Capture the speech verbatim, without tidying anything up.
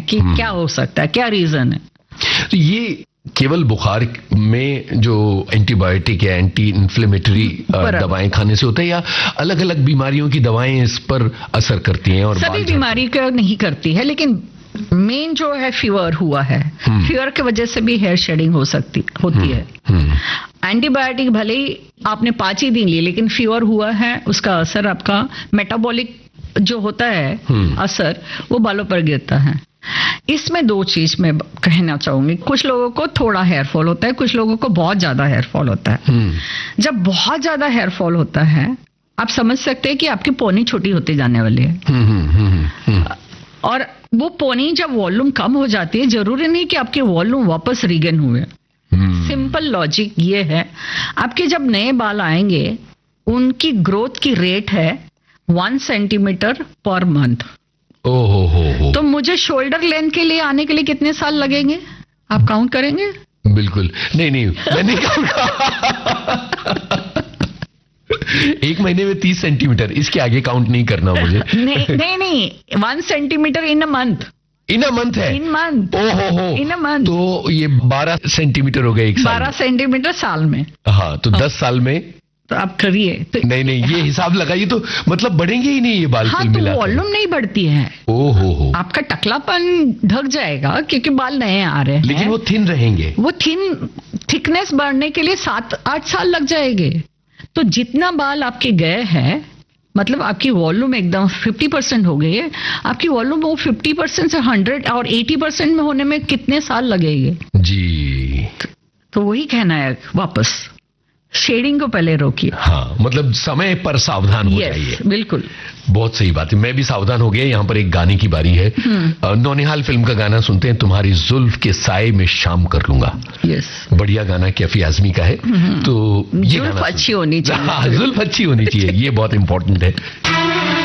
कि क्या हो सकता है, क्या रीजन है। तो ये केवल बुखार में जो एंटीबायोटिक या एंटी इन्फ्लेमेटरी दवाएं खाने से होता है, या अलग अलग बीमारियों की दवाएं इस पर असर करती हैं? और सभी बीमारी का नहीं करती है, लेकिन मेन जो है फीवर हुआ है, फीवर की वजह से भी हेयर शेडिंग हो सकती होती है। एंटीबायोटिक भले ही आपने पांच ही दिन लिए, लेकिन फीवर हुआ है, उसका असर आपका मेटाबॉलिक जो होता है असर, वो बालों पर गिरता है। इसमें दो चीज मैं कहना चाहूंगी, कुछ लोगों को थोड़ा हेयर फॉल होता है, कुछ लोगों को बहुत ज्यादा हेयर फॉल होता है। जब बहुत ज्यादा हेयर फॉल होता है, आप समझ सकते हैं कि आपकी पोनी छोटी होती जाने वाली है। और वो पोनी जब वॉल्यूम कम हो जाती है, जरूरी नहीं कि आपके वॉल्यूम वापस रीगेन हुए। सिंपल लॉजिक ये है, आपके जब नए बाल आएंगे, उनकी ग्रोथ की रेट है वन सेंटीमीटर पर मंथ। ओहो हो हो। तो मुझे शोल्डर लेंथ के लिए आने के लिए कितने साल लगेंगे, आप काउंट करेंगे? बिल्कुल नहीं, नहीं मैं नहीं कहूँगा। एक महीने में तीस सेंटीमीटर, इसके आगे काउंट नहीं करना मुझे। नहीं नहीं नहीं, one centimetre in a month. In a month है? इन मंथ। ओहो हो, इन अ मंथ। तो ये बारह सेंटीमीटर हो गए एक साल बारह सेंटीमीटर साल में। हाँ, तो दस साल में तो आप करिए। तो नहीं नहीं, ये हिसाब लगाइए तो मतलब बढ़ेंगे ही नहीं ये बाल। हाँ, तो वॉल्यूम नहीं बढ़ती है। ओहो हो, आपका टकलापन ढक जाएगा क्योंकि बाल नए आ रहे हैं, लेकिन वो थिन रहेंगे। वो थिन थिकनेस बढ़ने के लिए सात आठ साल लग जाएंगे। तो जितना बाल आपके गए हैं, मतलब आपकी वॉल्यूम एकदम फिफ्टी परसेंट हो गई है, आपकी वॉल्यूम वो फिफ्टी परसेंट से हंड्रेड और एटी परसेंट में होने में कितने साल लगेंगे जी? तो वही कहना है, वापस शेडिंग को पहले रोकिए। हाँ, मतलब समय पर सावधान हो जाइए। बिल्कुल, बहुत सही बात है, मैं भी सावधान हो गया। यहाँ पर एक गाने की बारी है, नौनिहाल फिल्म का गाना सुनते हैं, तुम्हारी जुल्फ के साए में शाम कर लूंगा। यस, बढ़िया गाना, कैफी आजमी का है। तो ये जुल्फ अच्छी होनी चाहिए। हाँ, जुल्फ अच्छी होनी चाहिए, ये बहुत इंपॉर्टेंट है।